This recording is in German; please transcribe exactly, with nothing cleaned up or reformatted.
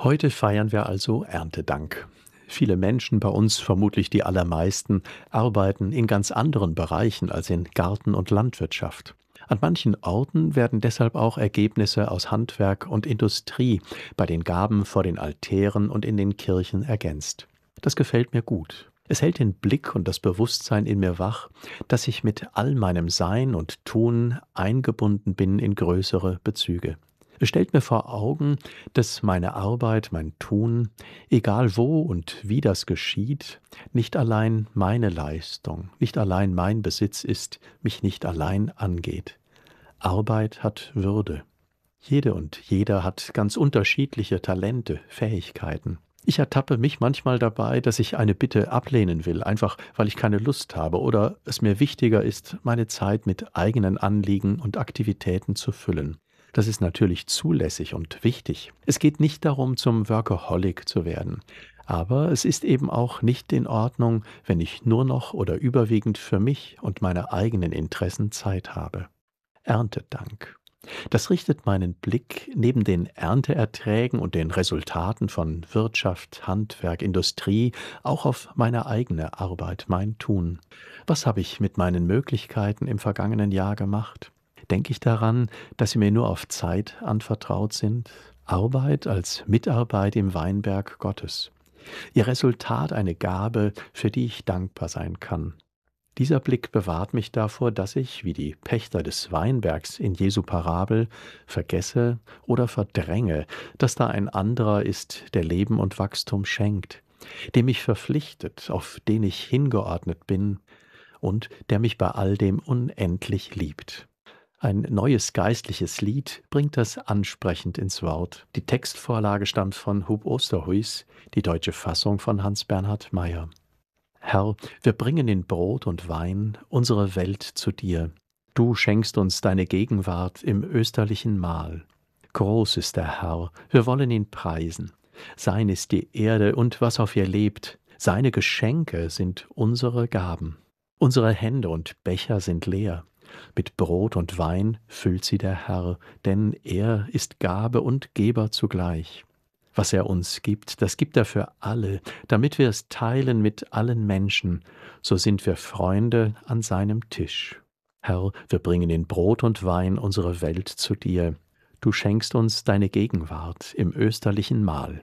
Heute feiern wir also Erntedank. Viele Menschen, bei uns vermutlich die allermeisten, arbeiten in ganz anderen Bereichen als in Garten und Landwirtschaft. An manchen Orten werden deshalb auch Ergebnisse aus Handwerk und Industrie bei den Gaben vor den Altären und in den Kirchen ergänzt. Das gefällt mir gut. Es hält den Blick und das Bewusstsein in mir wach, dass ich mit all meinem Sein und Tun eingebunden bin in größere Bezüge. Es stellt mir vor Augen, dass meine Arbeit, mein Tun, egal wo und wie das geschieht, nicht allein meine Leistung, nicht allein mein Besitz ist, mich nicht allein angeht. Arbeit hat Würde. Jede und jeder hat ganz unterschiedliche Talente, Fähigkeiten. Ich ertappe mich manchmal dabei, dass ich eine Bitte ablehnen will, einfach weil ich keine Lust habe oder es mir wichtiger ist, meine Zeit mit eigenen Anliegen und Aktivitäten zu füllen. Das ist natürlich zulässig und wichtig. Es geht nicht darum, zum Workaholic zu werden. Aber es ist eben auch nicht in Ordnung, wenn ich nur noch oder überwiegend für mich und meine eigenen Interessen Zeit habe. Erntedank. Das richtet meinen Blick neben den Ernteerträgen und den Resultaten von Wirtschaft, Handwerk, Industrie auch auf meine eigene Arbeit, mein Tun. Was habe ich mit meinen Möglichkeiten im vergangenen Jahr gemacht? Denke ich daran, dass sie mir nur auf Zeit anvertraut sind? Arbeit als Mitarbeit im Weinberg Gottes. Ihr Resultat eine Gabe, für die ich dankbar sein kann. Dieser Blick bewahrt mich davor, dass ich, wie die Pächter des Weinbergs in Jesu Parabel, vergesse oder verdränge, dass da ein anderer ist, der Leben und Wachstum schenkt, dem ich verpflichtet, auf den ich hingeordnet bin und der mich bei all dem unendlich liebt. Ein neues geistliches Lied bringt das ansprechend ins Wort. Die Textvorlage stammt von Huub Oosterhuis, die deutsche Fassung von Hans-Bernhard Meyer. Herr, wir bringen in Brot und Wein unsere Welt zu dir. Du schenkst uns deine Gegenwart im österlichen Mahl. Groß ist der Herr, wir wollen ihn preisen. Sein ist die Erde und was auf ihr lebt. Seine Geschenke sind unsere Gaben. Unsere Hände und Becher sind leer. Mit Brot und Wein füllt sie der Herr, denn er ist Gabe und Geber zugleich. Was er uns gibt, das gibt er für alle, damit wir es teilen mit allen Menschen, so sind wir Freunde an seinem Tisch. Herr, wir bringen in Brot und Wein unsere Welt zu dir. Du schenkst uns deine Gegenwart im österlichen Mahl.